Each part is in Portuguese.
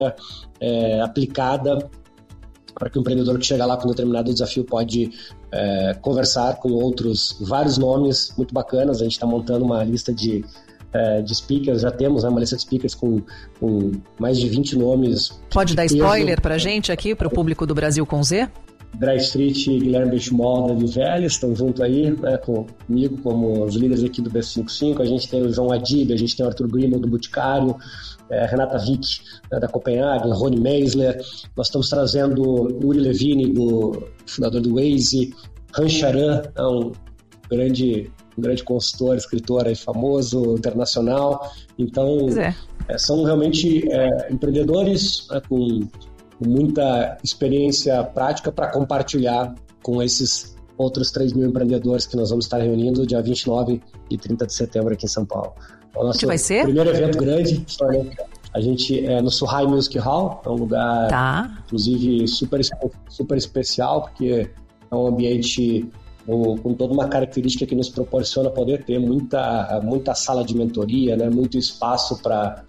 aplicada para que o empreendedor que chega lá com um determinado desafio pode conversar com vários nomes muito bacanas. A gente está montando uma lista de speakers, já temos uma lista de speakers com mais de 20 nomes. Pode dar spoiler para a gente aqui, para o público do Brasil com Z? Dry Street e Guilherme Benchimol da Vivelli estão junto aí, né, comigo como os líderes aqui do B55. A gente tem o João Adib, a gente tem o Arthur Grimmel do Boticário, Renata Wick da Copenhagen, Rony Meisler. Nós estamos trazendo Uri Levine, fundador do Waze, Han Charan, um grande consultor, escritor aí famoso, internacional. Então, são realmente empreendedores com muita experiência prática para compartilhar com esses outros 3 mil empreendedores que nós vamos estar reunindo dia 29 e 30 de setembro aqui em São Paulo. O nosso vai ser? Primeiro evento grande, a gente é no Suhai Music Hall, é um lugar, inclusive, super especial, porque é um ambiente com toda uma característica que nos proporciona poder ter muita sala de mentoria, né? Muito espaço para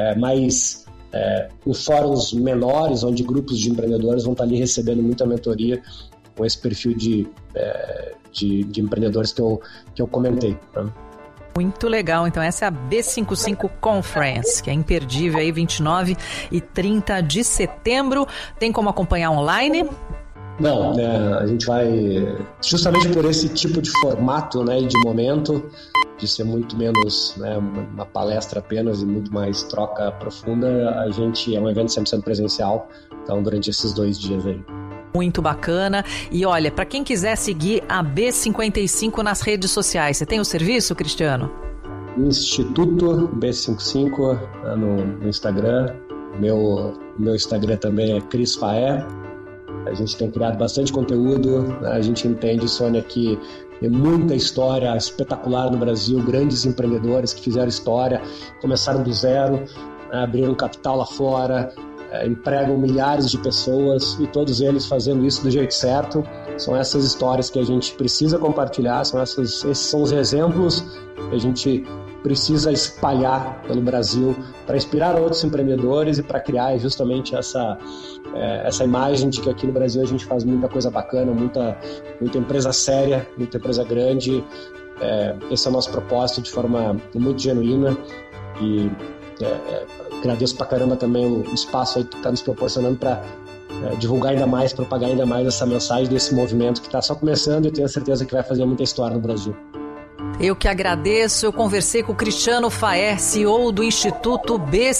em fóruns menores, onde grupos de empreendedores vão estar ali recebendo muita mentoria com esse perfil de empreendedores que eu comentei, né? Muito legal. Então essa é a B55 Conference, que é imperdível aí, 29 e 30 de setembro. Tem como acompanhar online? Não, a gente vai, justamente por esse tipo de formato, né, e de momento, de ser muito menos, né, uma palestra apenas e muito mais troca profunda, a gente é um evento 100% presencial, então durante esses 2 dias aí. Muito bacana. E olha, para quem quiser seguir a B55 nas redes sociais, você tem o serviço, Cristiano? Instituto B55 no Instagram. Meu Instagram também é Cris Faé. A gente tem criado bastante conteúdo. A gente entende, Sônia, que tem muita história espetacular no Brasil, grandes empreendedores que fizeram história, começaram do zero, abriram capital lá fora, empregam milhares de pessoas e todos eles fazendo isso do jeito certo. São essas histórias que a gente precisa compartilhar, esses são os exemplos que a gente precisa espalhar pelo Brasil para inspirar outros empreendedores e para criar justamente essa imagem de que aqui no Brasil a gente faz muita coisa bacana, muita empresa séria, muita empresa grande. Esse é o nosso propósito de forma muito genuína e agradeço pra caramba também o espaço aí que está nos proporcionando para divulgar ainda mais, propagar ainda mais essa mensagem desse movimento que está só começando e tenho certeza que vai fazer muita história no Brasil. Eu que agradeço. Eu conversei com o Cristiano Faé, CEO do Instituto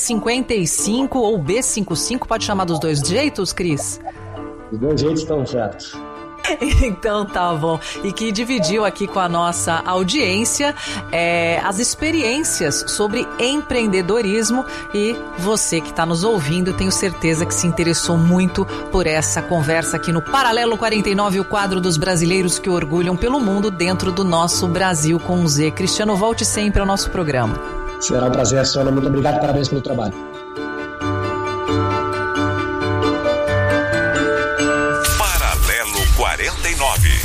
B55 ou B55, pode chamar dos 2 jeitos, Cris? Os 2 jeitos estão certos. Então tá bom. E que dividiu aqui com a nossa audiência as experiências sobre empreendedorismo, e você que está nos ouvindo, tenho certeza que se interessou muito por essa conversa aqui no Paralelo 49, o quadro dos brasileiros que orgulham pelo mundo dentro do nosso Brasil com Z. Cristiano, volte sempre ao nosso programa. Será um prazer, Sônia. Muito obrigado, parabéns pelo trabalho. Paralelo 49.